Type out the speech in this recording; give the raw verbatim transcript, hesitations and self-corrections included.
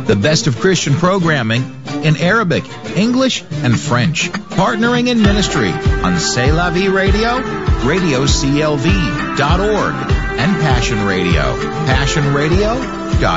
The best of Christian programming in Arabic, English, and French. Partnering in ministry on C'est La Vie Radio, radio C L V dot org, and Passion Radio, passion radio